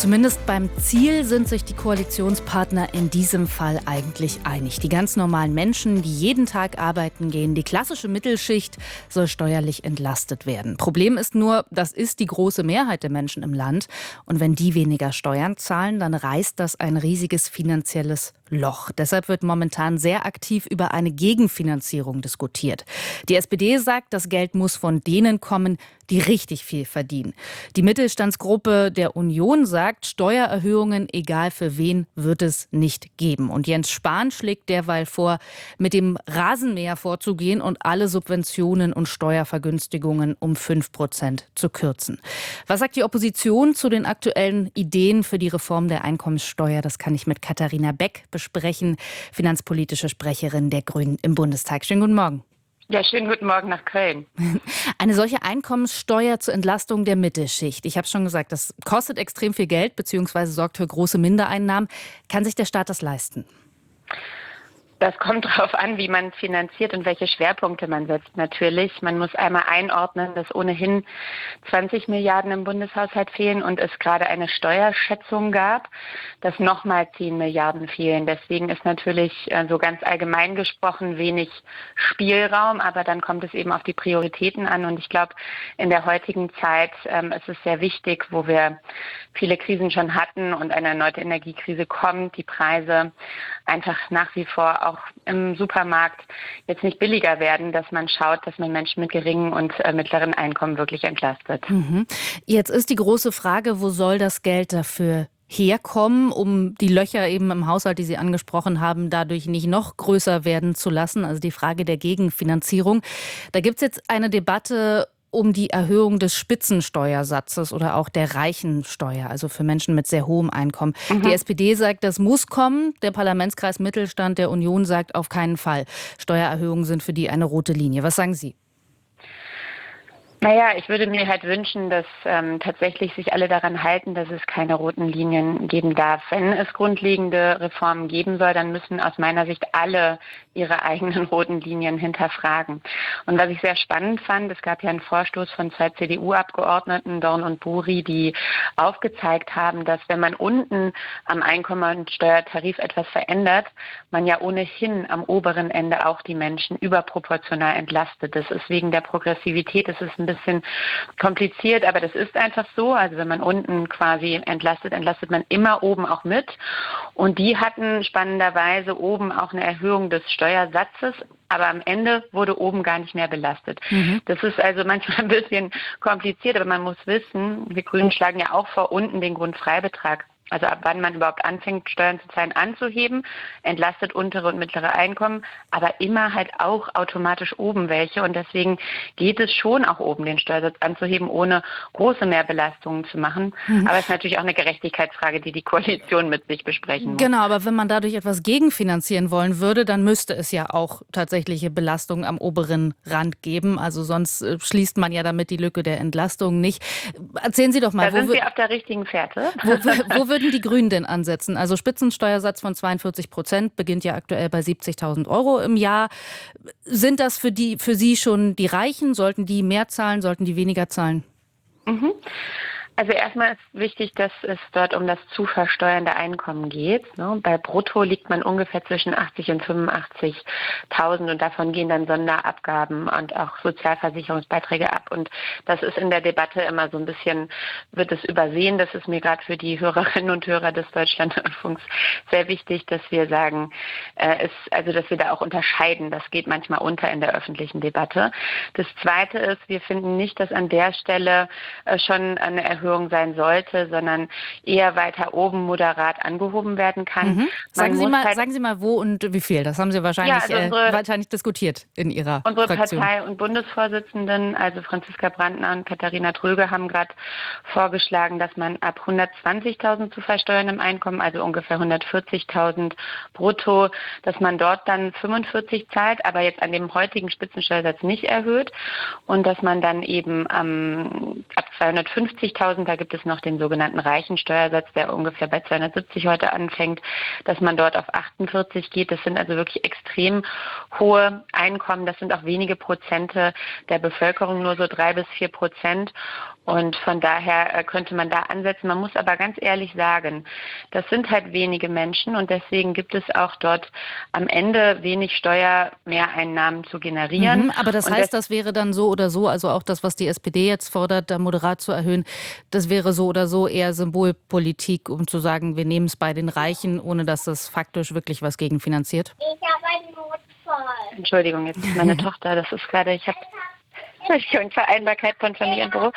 Zumindest beim Ziel sind sich die Koalitionspartner in diesem Fall eigentlich einig. Die ganz normalen Menschen, die jeden Tag arbeiten gehen, die klassische Mittelschicht soll steuerlich entlastet werden. Problem ist nur, das ist die große Mehrheit der Menschen im Land. Und wenn die weniger Steuern zahlen, dann reißt das ein riesiges finanzielles Loch. Deshalb wird momentan sehr aktiv über eine Gegenfinanzierung diskutiert. Die SPD sagt, das Geld muss von denen kommen, die richtig viel verdienen. Die Mittelstandsgruppe der Union sagt, Steuererhöhungen, egal für wen, wird es nicht geben. Und Jens Spahn schlägt derweil vor, mit dem Rasenmäher vorzugehen und alle Subventionen und Steuervergünstigungen um 5% zu kürzen. Was sagt die Opposition zu den aktuellen Ideen für die Reform der Einkommenssteuer? Das kann ich mit Katharina Beck besprechen, finanzpolitische Sprecherin der Grünen im Bundestag. Schönen guten Morgen. Ja, schönen guten Morgen nach Köln. Eine solche Einkommenssteuer zur Entlastung der Mittelschicht. Ich habe schon gesagt, das kostet extrem viel Geld bzw. sorgt für große Mindereinnahmen. Kann sich der Staat das leisten? Das kommt darauf an, wie man finanziert und welche Schwerpunkte man setzt. Natürlich, man muss einmal einordnen, dass ohnehin 20 Milliarden im Bundeshaushalt fehlen und es gerade eine Steuerschätzung gab, dass nochmal 10 Milliarden fehlen. Deswegen ist natürlich so ganz allgemein gesprochen wenig Spielraum, aber dann kommt es eben auf die Prioritäten an. Und ich glaube, in der heutigen Zeit ist es sehr wichtig, wo wir viele Krisen schon hatten und eine erneute Energiekrise kommt, die Preise einfach nach wie vor auch im Supermarkt jetzt nicht billiger werden, dass man schaut, dass man Menschen mit geringen und mittleren Einkommen wirklich entlastet. Jetzt ist die große Frage, wo soll das Geld dafür herkommen, um die Löcher eben im Haushalt, die Sie angesprochen haben, dadurch nicht noch größer werden zu lassen? Also die Frage der Gegenfinanzierung. Da gibt es jetzt eine Debatte um die Erhöhung des Spitzensteuersatzes oder auch der Reichensteuer, also für Menschen mit sehr hohem Einkommen. Die SPD sagt, das muss kommen. Der Parlamentskreis Mittelstand der Union sagt, auf keinen Fall. Steuererhöhungen sind für die eine rote Linie. Was sagen Sie? Naja, ich würde mir halt wünschen, dass tatsächlich sich alle daran halten, dass es keine roten Linien geben darf. Wenn es grundlegende Reformen geben soll, dann müssen aus meiner Sicht alle ihre eigenen roten Linien hinterfragen. Und was ich sehr spannend fand, es gab ja einen Vorstoß von 2 CDU-Abgeordneten, Dorn und Buri, die aufgezeigt haben, dass wenn man unten am Einkommensteuertarif etwas verändert, man ja ohnehin am oberen Ende auch die Menschen überproportional entlastet. Das ist wegen der Progressivität, das ist ein bisschen kompliziert, aber das ist einfach so. Also wenn man unten quasi entlastet, entlastet man immer oben auch mit. Und die hatten spannenderweise oben auch eine Erhöhung des Steuersatzes, aber am Ende wurde oben gar nicht mehr belastet. Das ist also manchmal ein bisschen kompliziert, aber man muss wissen, wir Grünen schlagen ja auch vor, unten den Grundfreibetrag, also ab wann man überhaupt anfängt, Steuern zu zahlen, anzuheben, entlastet untere und mittlere Einkommen, aber immer halt auch automatisch oben welche. Und deswegen geht es schon auch oben, den Steuersatz anzuheben, ohne große Mehrbelastungen zu machen. Aber es ist natürlich auch eine Gerechtigkeitsfrage, die die Koalition mit sich besprechen muss. Genau, aber wenn man dadurch etwas gegenfinanzieren wollen würde, dann müsste es ja auch tatsächliche Belastungen am oberen Rand geben. Also sonst schließt man ja damit die Lücke der Entlastung nicht. Erzählen Sie doch mal, da sind Sie auf der richtigen Fährte. Wo würden die Grünen denn ansetzen? Also Spitzensteuersatz von 42%, beginnt ja aktuell bei 70.000 Euro im Jahr. Sind das für Sie schon die Reichen? Sollten die mehr zahlen? Sollten die weniger zahlen? Also erstmal ist wichtig, dass es dort um das zu versteuernde Einkommen geht. Bei Brutto liegt man ungefähr zwischen 80 und 85.000 und davon gehen dann Sonderabgaben und auch Sozialversicherungsbeiträge ab. Und das ist in der Debatte immer so ein bisschen, wird es übersehen. Das ist mir gerade für die Hörerinnen und Hörer des Deutschlandfunks sehr wichtig, dass wir sagen, dass wir da auch unterscheiden. Das geht manchmal unter in der öffentlichen Debatte. Das Zweite ist, wir finden nicht, dass an der Stelle schon eine Erhöhung sein sollte, sondern eher weiter oben moderat angehoben werden kann. Sagen Sie mal, wo und wie viel? Das haben Sie wahrscheinlich diskutiert in Ihrer Unsere Fraktion. Partei- und Bundesvorsitzenden, also Franziska Brandner und Katharina Tröge, haben gerade vorgeschlagen, dass man ab 120.000 zu versteuerndem Einkommen, also ungefähr 140.000 brutto, dass man dort dann 45 zahlt, aber jetzt an dem heutigen Spitzensteuersatz nicht erhöht und dass man dann eben ab 250.000 100.000. Da gibt es noch den sogenannten Reichensteuersatz, der ungefähr bei 270 heute anfängt, dass man dort auf 48 geht. Das sind also wirklich extrem hohe Einkommen. Das sind auch wenige Prozente der Bevölkerung, nur so 3-4%. Und von daher könnte man da ansetzen. Man muss aber ganz ehrlich sagen, das sind halt wenige Menschen und deswegen gibt es auch dort am Ende wenig Steuermehreinnahmen zu generieren. Aber das heißt, das wäre dann so oder so, also auch das, was die SPD jetzt fordert, da moderat zu erhöhen, das wäre so oder so eher Symbolpolitik, um zu sagen, wir nehmen es bei den Reichen, ohne dass das faktisch wirklich was gegenfinanziert? Ich habe einen Notfall. Entschuldigung, jetzt ist meine Tochter, das ist gerade, ich habe Vereinbarkeit von Familie und Beruf.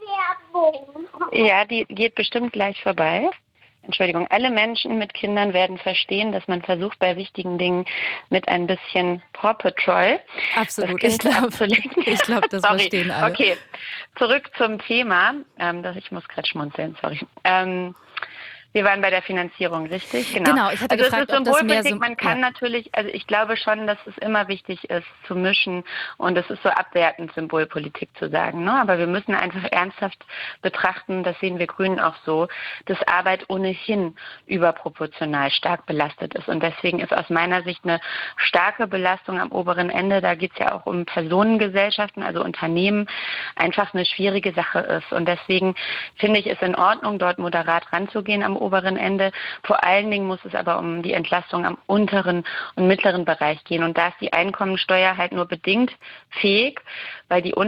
Ja, die geht bestimmt gleich vorbei. Entschuldigung, alle Menschen mit Kindern werden verstehen, dass man versucht, bei wichtigen Dingen mit ein bisschen Paw Patrol Absolut, ich glaube, das verstehen alle. Okay, zurück zum Thema. Ich muss gerade schmunzeln, sorry. Wir waren bei der Finanzierung, richtig? Genau, ich hatte gefragt, es ist Symbolpolitik. ob das Man kann natürlich, also ich glaube schon, dass es immer wichtig ist, zu mischen und es ist so abwertend, Symbolpolitik zu sagen. Ne? Aber wir müssen einfach ernsthaft betrachten, das sehen wir Grünen auch so, dass Arbeit ohnehin überproportional stark belastet ist. Und deswegen ist aus meiner Sicht eine starke Belastung am oberen Ende, da geht es ja auch um Personengesellschaften, also Unternehmen, einfach eine schwierige Sache ist. Und deswegen finde ich es in Ordnung, dort moderat ranzugehen am oberen Ende. Vor allen Dingen muss es aber um die Entlastung am unteren und mittleren Bereich gehen. Und da ist die Einkommensteuer halt nur bedingt fähig, weil die